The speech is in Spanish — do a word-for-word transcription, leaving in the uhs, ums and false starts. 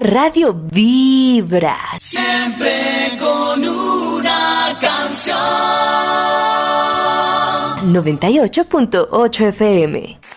Radio Vibra. Siempre con una canción. noventa y ocho punto ocho F M.